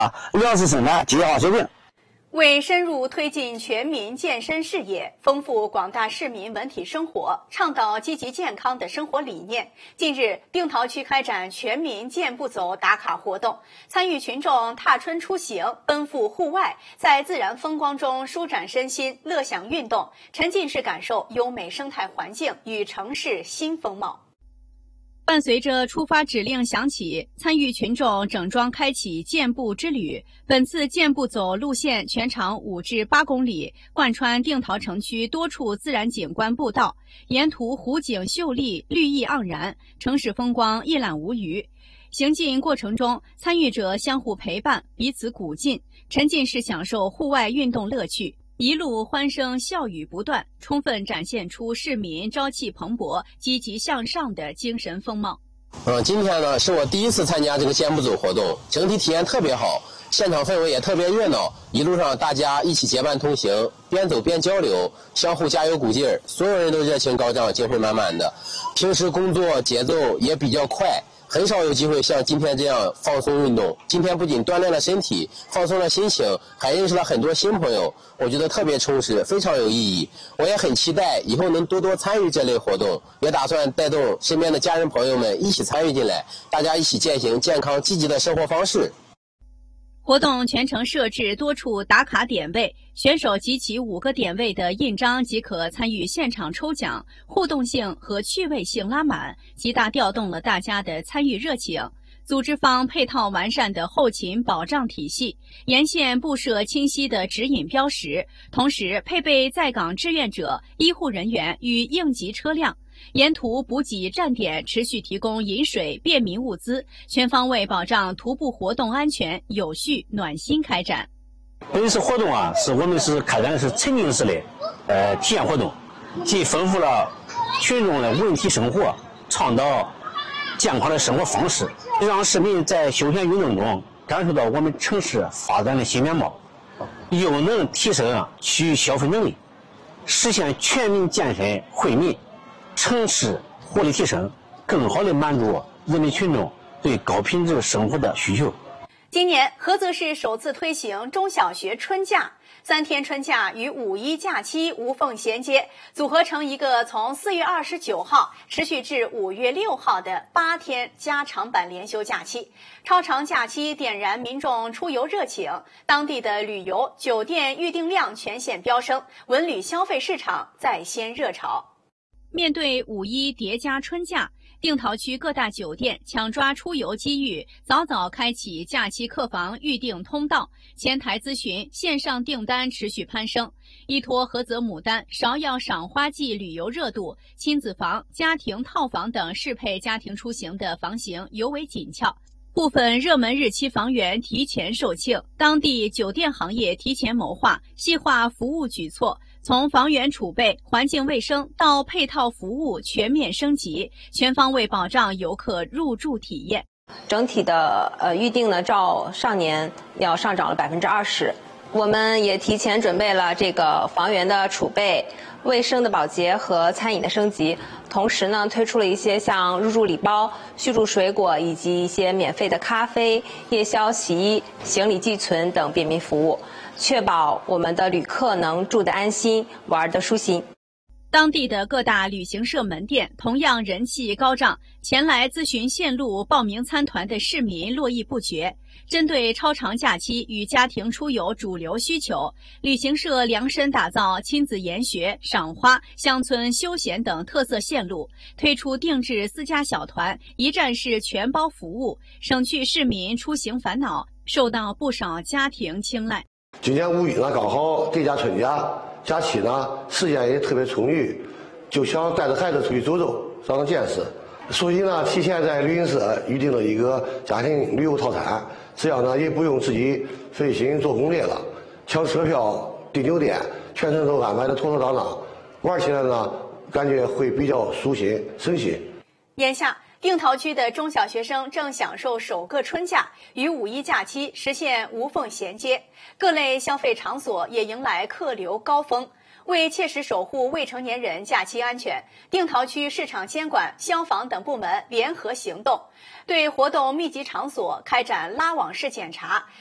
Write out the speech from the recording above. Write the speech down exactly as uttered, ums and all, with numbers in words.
啊，粮食生产机械化水平。 为深入推进全民健身事业，丰富广大市民文体生活，倡导积极健康的生活理念，近日，定陶区开展全民健步走打卡活动，参与群众踏春出行，奔赴户外，在自然风光中舒展身心，乐享运动，沉浸式感受优美生态环境与城市新风貌。伴随着出发指令响起，参与群众整装开启健步之旅。本次健步走路线全长五至八公里，贯穿定陶城区多处自然景观步道，沿途湖景秀丽，绿意盎然，城市风光一览无余。行进过程中，参与者相互陪伴，彼此鼓劲，沉浸式享受户外运动乐趣。一路欢声笑语不断，充分展现出市民朝气蓬勃、积极向上的精神风貌。 嗯，今天呢是我第一次参加这个健步走活动，整体体验特别好，现场氛围也特别热闹。一路上大家一起结伴同行，边走边交流，相互加油鼓劲儿，所有人都热情高涨，精神满满的。平时工作节奏也比较快，很少有机会像今天这样放松运动。今天不仅锻炼了身体，放松了心情，还认识了很多新朋友，我觉得特别充实，非常有意义。我也很期待以后能多多参与这类活动，也打算带动身边的家人朋友们一起参与进来，大家一起践行健康积极的生活方式。 活动全程设置多处打卡点位，选手集齐五个点位的印章即可参与现场抽奖，互动性和趣味性拉满，极大调动了大家的参与热情。组织方配套完善的后勤保障体系，沿线布设清晰的指引标识，同时配备在岗志愿者、医护人员与应急车辆。沿途补给站点持续提供饮水、便民物资，全方位保障徒步活动安全有序、暖心开展。 本次活动啊，是我们是开展的是沉浸式的呃体验活动，既丰富了群众的文体生活，倡导健康的生活方式，让市民在休闲运动中感受到我们城市发展的新面貌，又能提升区域消费能力，实现全民健身惠民，城市活力提升，更好地满足人民群众对高品质生活的需求。 今年，菏泽市首次推行中小学春假，三天春假与五一假期无缝衔接，组合成一个从四月二十九号持续至五月六号的八天加长版连休假期。超长假期点燃民众出游热情，当地的旅游、酒店预订量全线飙升，文旅消费市场再掀热潮。面对五一叠加春假，定陶区各大酒店抢抓出游机遇，早早开启假期客房预订通道，前台咨询、线上订单持续攀升。依托菏泽牡丹芍药赏花季旅游热度，亲子房、家庭套房等适配家庭出行的房型尤为紧俏。部分热门日期房源提前售罄，当地酒店行业提前谋划，细化服务举措，从房源储备、环境卫生到配套服务全面升级，全方位保障游客入住体验。 整体的呃预订呢，照上年要上涨了百分之二十。我们也提前准备了这个房源的储备、卫生的保洁和餐饮的升级，同时呢，推出了一些像入住礼包、续住水果以及一些免费的咖啡、夜宵洗衣、行李寄存等便民服务，确保我们的旅客能住得安心、玩得舒心。 当地的各大旅行社门店同样人气高涨，前来咨询线路、报名参团的市民络绎不绝。针对超长假期与家庭出游主流需求，旅行社量身打造亲子研学、赏花、乡村休闲等特色线路，推出定制私家小团、一站式全包服务，省去市民出行烦恼，受到不少家庭青睐。 今年五一呢，刚好叠加春假，假期呢时间也特别充裕，就想带着孩子出去走走，长长见识。所以呢，提前在旅行社预定了一个家庭旅游套餐，这样呢也不用自己费心做攻略了，抢车票、订酒店，全程都安排的妥妥当当，玩起来呢感觉会比较舒心省心。 眼下，定陶区的中小学生正享受首个春假，与五一假期实现无缝衔接，各类消费场所也迎来客流高峰。为切实守护未成年人假期安全，定陶区市场监管、消防等部门联合行动，对活动密集场所开展拉网式检查，